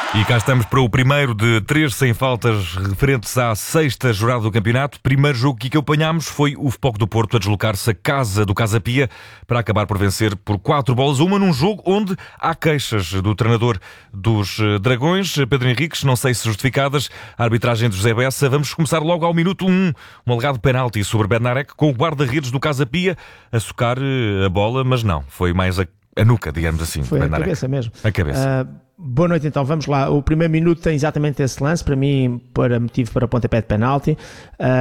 E cá estamos para o primeiro de 3 sem faltas referentes à 6ª jornada do campeonato. Primeiro jogo que apanhámos foi o Futebol do Porto a deslocar-se à casa do Casa Pia para acabar por vencer por 4-1 num jogo onde há queixas do treinador dos Dragões, Pedro Henriques, não sei se justificadas, a arbitragem de José Bessa. Vamos começar logo ao minuto 1, um alegado penalti sobre Bednarek, com o guarda-redes do Casa Pia a socar a bola, mas não, foi mais a nuca, digamos assim. Foi a cabeça mesmo. A cabeça. Boa noite, então, vamos lá. O primeiro minuto tem exatamente esse lance, para mim, para motivo para pontapé de penalti.